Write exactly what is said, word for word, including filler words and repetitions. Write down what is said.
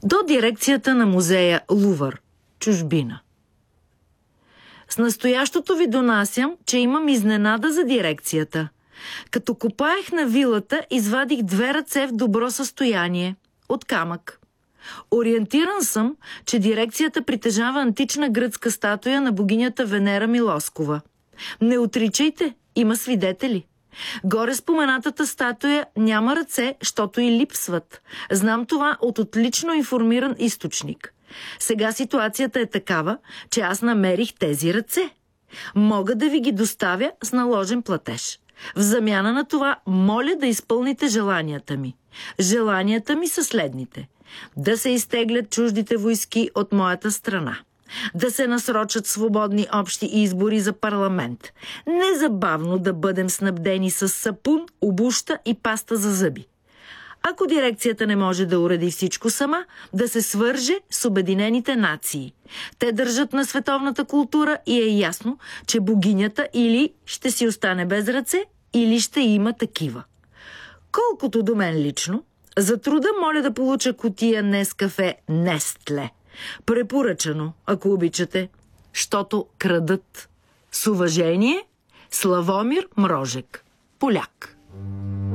До дирекцията на музея Лувър, чужбина. С настоящото ви донасям, че имам изненада за дирекцията. Като копаех на вилата, извадих две ръце в добро състояние, от камък. Ориентиран съм, че дирекцията притежава антична гръцка статуя на богинята Венера Милоскова. Не отричайте, има свидетели. Горе споменатата статуя няма ръце, щото и липсват. Знам това от отлично информиран източник. Сега ситуацията е такава, че аз намерих тези ръце. Мога да ви ги доставя с наложен платеж. В замяна на това моля да изпълните желанията ми. Желанията ми са следните. Да се изтеглят чуждите войски от моята страна. Да се насрочат свободни общи избори за парламент. Незабавно да бъдем снабдени с сапун, обуща и паста за зъби. Ако дирекцията не може да уреди всичко сама, да се свърже с Обединените нации. Те държат на световната култура и е ясно, че богинята или ще си остане без ръце, или ще има такива. Колкото до мен лично, за труда моля да получа кутия Нескафе Нестле. Препоръчано, ако обичате, щото крадат. С уважение, Славомир Мрожек, поляк.